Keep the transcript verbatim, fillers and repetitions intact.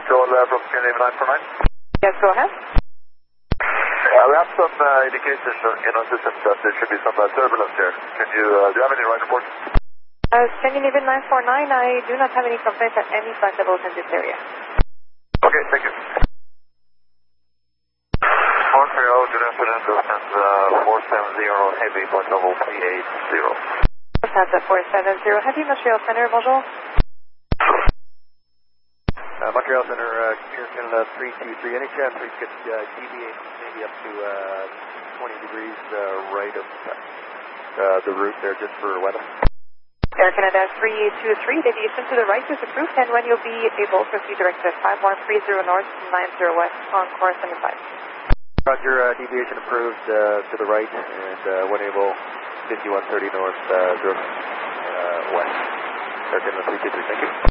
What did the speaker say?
Control uh, from Scandinavia nine four nine. Yes, go ahead. Uh, we have some uh, indications in our system that there should be some uh, turbulence here. Can you, uh, do you have any right reports? Uh, Scandinavian nine four nine, I do not have any complaints at any flight levels in this area. Okay, thank you. Montreal, good afternoon, Lufthansa uh, four seven zero, heavy, point level three eight zero. Lufthansa four seven zero, heavy, Montreal Center, bonjour. Uh, Montreal Center, uh, Air Canada three two three, any chance we could uh, deviate maybe up to uh, twenty degrees uh, right of uh, the route there just for weather? Air Canada three two three, deviation to the right is approved, and when you'll be able, proceed direct to five one three zero north, nine zero west on course seventy-five. Roger, uh, deviation approved uh, to the right, and uh, when able, fifty-one thirty north, uh, zero, uh, west. Air Canada three two three, thank you.